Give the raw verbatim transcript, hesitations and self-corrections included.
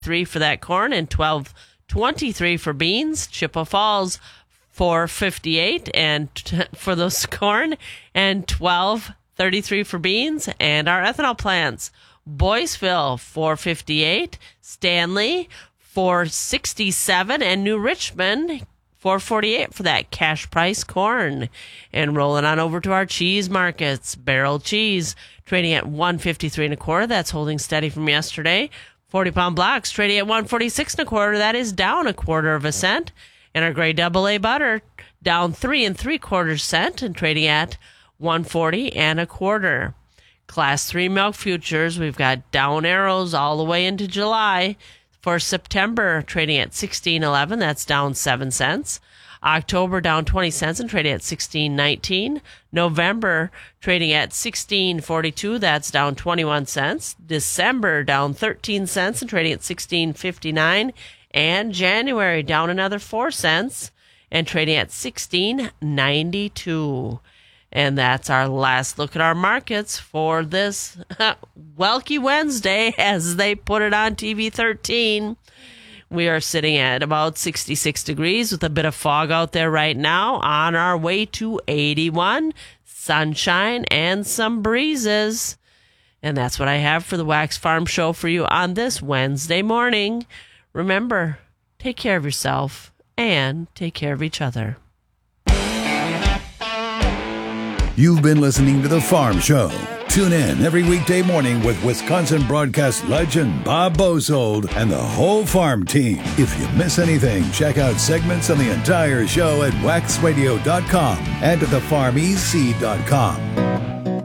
three for that corn and twelve twenty-three for beans. Chippewa Falls four fifty-eight and t- for those corn and twelve thirty-three for beans. And our ethanol plants, Boyceville four fifty-eight, Stanley four sixty-seven, and New Richmond four forty-eight for that cash price corn. And rolling on over to our cheese markets, Barrel cheese trading at one fifty-three and a quarter. That's holding steady from yesterday. forty pound blocks trading at one forty-six and a quarter. That is down a quarter of a cent. And our gray double A butter down three and three quarters cent and trading at one forty and a quarter. Class three milk futures, we've got down arrows all the way into July. For September, trading at sixteen eleven, that's down seven cents. October down twenty cents and trading at sixteen nineteen. November trading at sixteen forty-two, that's down twenty-one cents. December down thirteen cents and trading at sixteen fifty-nine. And January down another four cents and trading at sixteen ninety-two. And that's our last look at our markets for this Welky Wednesday, as they put it on T V thirteen. We are sitting at about sixty-six degrees with a bit of fog out there right now, on our way to eighty-one, sunshine and some breezes. And that's what I have for the Wax Farm Show for you on this Wednesday morning. Remember, take care of yourself and take care of each other. You've been listening to The Farm Show. Tune in every weekday morning with Wisconsin broadcast legend Bob Bosold and the whole farm team. If you miss anything, check out segments on the entire show at wax radio dot com and at the farm e c dot com.